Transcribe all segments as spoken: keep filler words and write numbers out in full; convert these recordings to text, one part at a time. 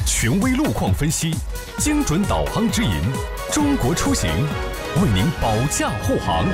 权威路况分析，精准导航指引，中国出行为您保驾护航。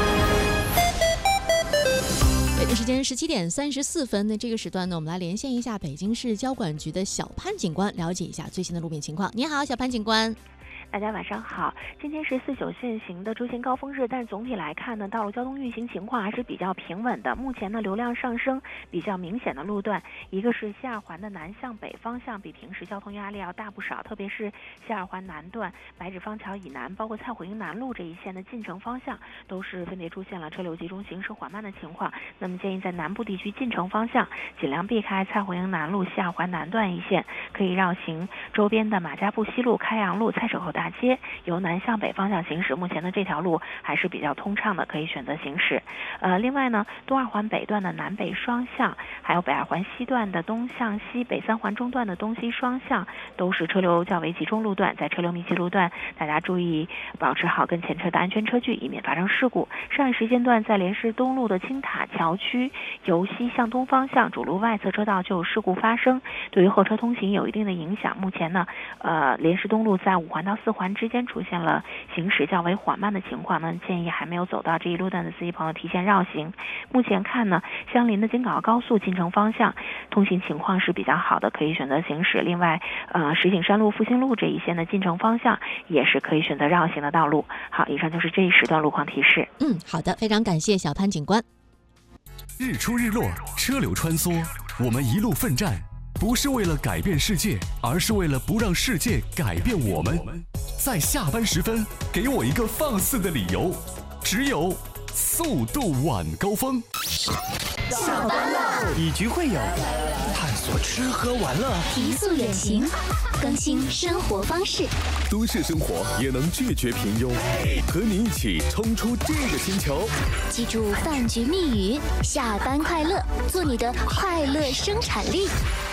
北京时间十七点三十四分，那这个时段呢，我们来连线一下北京市交管局的小潘警官，了解一下最新的路面情况。你好，小潘警官。 大家晚上好，今天是四九限行的出行高峰日，但总体来看呢，道路交通运行情况还是比较平稳的。目前呢，流量上升比较明显的路段，一个是西二环的南向北方向，比平时交通压力要大不少，特别是西二环南段、白纸坊桥以南，包括蔡火营南路这一线的进城方向，都是分别出现了车流集中、行驶缓慢的情况。那么建议在南部地区进城方向，尽量避开蔡火营南路、西二环南段一线，可以绕行周边的马家埠西路、开阳路、菜市口大街，由南向北方向行驶。目前的这条路还是比较通畅的，可以选择行驶。呃，另外呢，东二环北段的南北双向，还有北二环西段的东向西、北三环中段的东西双向，都是车流较为集中路段。在车流密集路段，大家注意保持好跟前车的安全车距，以免发生事故。上一时间段，在莲石东路的青塔桥区由西向东方向主路外侧车道就有事故发生，对于后车通行有一定的影响。目前呢，呃，莲石东路在五环到四环之间出现了行驶较为缓慢的情况呢，建议还没有走到这一路段的司机朋友提前绕行。目前看呢，相邻的京港澳高速进城方向通行情况是比较好的，可以选择行驶。另外，呃，石景山路、复兴路这一线的进城方向也是可以选择绕行的道路。好，以上就是这一时段路况提示。 嗯，好的，非常感谢小潘警官。 日出日落，车流穿梭，我们一路奋战，不是为了改变世界，而是为了不让世界改变我们。在下班时分，给我一个放肆的理由，只有速度晚高峰。 下班了，以局会友，探索吃喝玩乐， 提速远行，更新生活方式。 都市生活也能拒绝平庸，和你一起冲出这个星球。 记住饭局密语：下班快乐，做你的快乐生产力。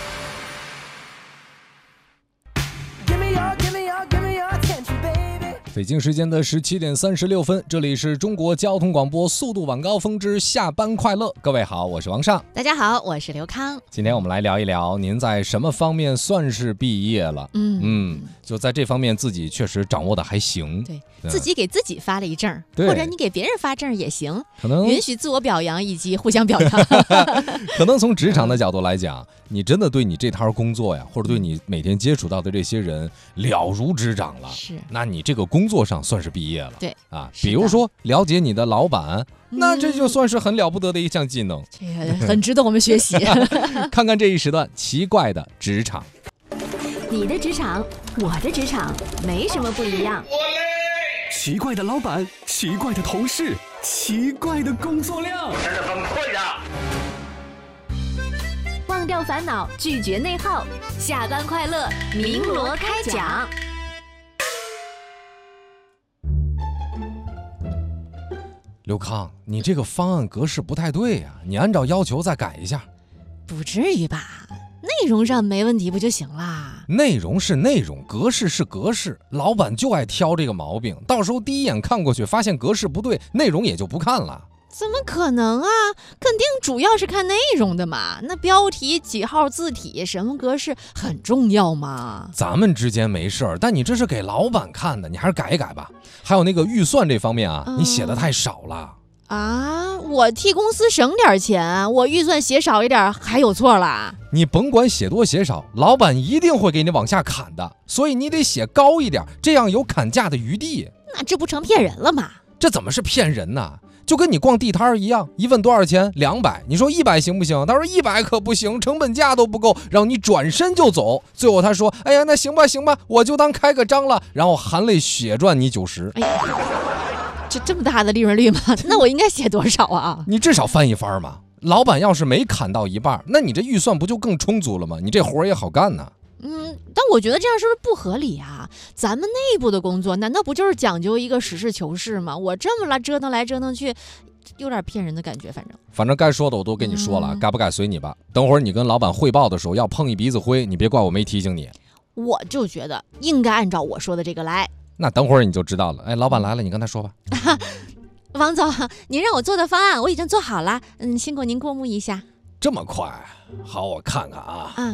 北京时间的十七点三十六分，这里是中国交通广播速度晚高峰之下班快乐。各位好，我是王尚。 大家好，我是刘康。 今天我们来聊一聊，您在什么方面算是毕业了？嗯嗯，就在这方面自己确实掌握的还行。 对，自己给自己发了一证，或者你给别人发证也行， 可能允许自我表扬以及互相表扬。 可能从职场的角度来讲，你真的对你这摊工作呀，或者对你每天接触到的这些人了如指掌了， 是， 那你这个工作上算是毕业了。 对啊，比如说了解你的老板，那这就算是很了不得的一项技能， 这个很值得我们学习。 看看这一时段奇怪的职场。 你的职场，我的职场，没什么不一样。 奇怪的老板，奇怪的同事，奇怪的工作量，真的崩溃呀！ 忘掉烦恼，拒绝内耗，下班快乐，鸣锣开讲。 刘康，你这个方案格式不太对呀、啊，你按照要求再改一下。 不至于吧？内容上没问题不就行啦？ 内容是内容，格式是格式，老板就爱挑这个毛病，到时候第一眼看过去发现格式不对，内容也就不看了。 怎么可能啊？肯定主要是看内容的嘛，那标题、几号字体、什么格式很重要嘛。 咱们之间没事儿，但你这是给老板看的，你还是改一改吧。还有那个预算这方面啊，嗯、你写的太少了。 啊，我替公司省点钱，我预算写少一点还有错啦？ 你甭管写多写少，老板一定会给你往下砍的，所以你得写高一点，这样有砍价的余地。 那这不成骗人了吗？ 这怎么是骗人呢？就跟你逛地摊一样，一问多少钱？两百。你说一百行不行？他说一百可不行，成本价都不够，让你转身就走。最后他说：“哎呀，那行吧，行吧，我就当开个张了。”然后含泪血赚你九十。哎呀， 这这么大的利润率吗？那我应该写多少啊？ 你至少翻一番嘛。老板要是没砍到一半，那你这预算不就更充足了吗？你这活也好干呢。 嗯，但我觉得这样是不是不合理啊？咱们内部的工作难道不就是讲究一个实事求是吗？我这么来折腾来折腾去，有点骗人的感觉。反正反正该说的我都跟你说了，嗯、该不该随你吧。等会儿你跟老板汇报的时候要碰一鼻子灰，你别怪我没提醒你。 我就觉得应该按照我说的这个来。 那等会儿你就知道了。哎，老板来了，你跟他说吧。 王总，您让我做的方案我已经做好了，嗯，辛苦您过目一下。 这么快？好，我看看啊。 嗯。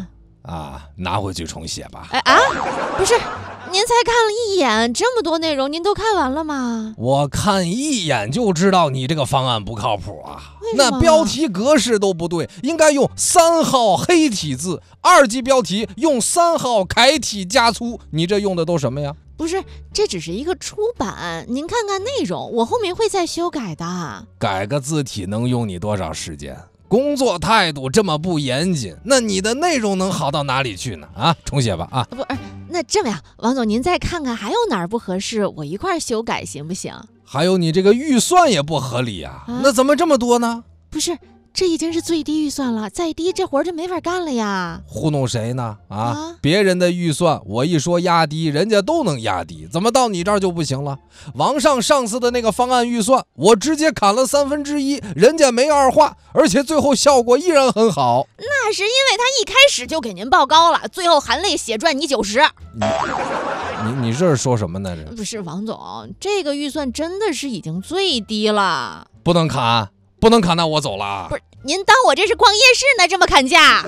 啊，拿回去重写吧。 哎啊，不是，您才看了一眼，这么多内容您都看完了吗？ 我看一眼就知道你这个方案不靠谱啊！那为什么标题格式都不对，应该用三号黑体字，二级标题用三号楷体加粗，你这用的都什么呀？ 不是，这只是一个初版，您看看内容，我后面会再修改的。 改个字体能用你多少时间？工作态度这么不严谨，那你的内容能好到哪里去呢？啊，重写吧啊！ 不是，那这么样，王总您再看看还有哪儿不合适，我一块儿修改行不行？ 还有你这个预算也不合理啊， 啊那怎么这么多呢？ 不是，这已经是最低预算了，再低这活儿就没法干了呀。 糊弄谁呢？啊， 啊别人的预算我一说压低，人家都能压低，怎么到你这儿就不行了？王上上次的那个方案预算，我直接砍了三分之一，人家没二话，而且最后效果依然很好。 那是因为他一开始就给您报高了，最后含泪血赚你九十。 你你这是说什么呢？这不是王总，这个预算真的是已经最低了。 不能砍，不能砍，那我走了。 不是，您当我这是逛夜市呢？这么砍价，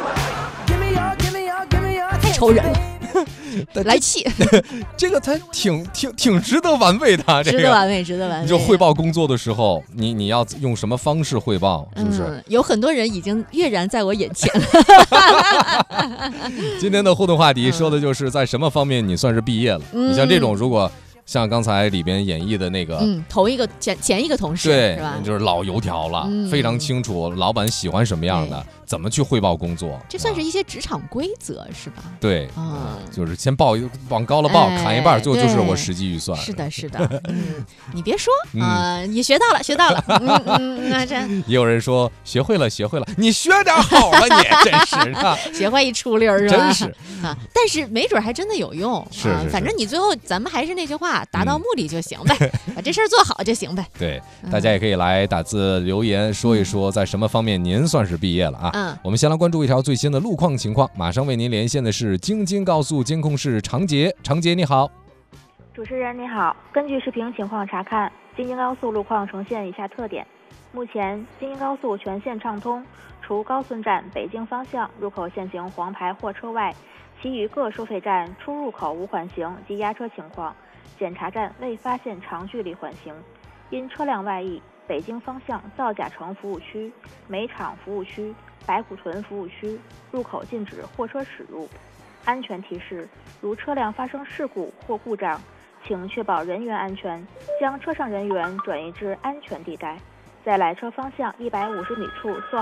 太愁人了，来气， 这个才挺挺挺值得玩味的，这个值得玩味，值得玩味。 你就汇报工作的时候，你你要用什么方式汇报，是不是？ 嗯，有很多人已经跃然在我眼前了。 今天的互动话题说的就是在什么方面你算是毕业了？ 嗯你像这种，如果像刚才里边演绎的那个， 嗯，头一个前前一个同事， 对是吧？ 就是老油条了， 嗯非常清楚老板喜欢什么样的，怎么去汇报工作， 这算是啊一些职场规则，是吧？ 对， 嗯就是先报一往高了报， 哎砍一半，最后就是对我实际预算。 是的，是的，嗯，你别说嗯啊，你学到了，学到了，嗯嗯，那这也有人说学会了，学会了，你学点好了，你真是的。 学会一出溜儿是吧？ 真是啊，但是没准还真的有用，啊是是是反正你最后咱们还是那句话，达到嗯目的就行呗，把这事儿做好就行呗。 对， 嗯大家也可以来打字留言说一说，在什么方面您算是毕业了啊？ 嗯我们先来关注一条最新的路况情况，马上为您连线的是京津高速监控室常杰，常杰你好。 主持人你好，根据视频情况查看，京津高速路况呈现以下特点：目前京津高速全线畅通，除高顺站北京方向入口限行黄牌货车外，其余各收费站出入口无缓行及压车情况，检查站未发现长距离缓行。因车辆外溢，北京方向造甲城服务区、煤厂服务区、白虎屯服务区入口禁止货车驶入。安全提示：如车辆发生事故或故障，请确保人员安全，将车上人员转移至安全地带，在来车方向一百五十米处做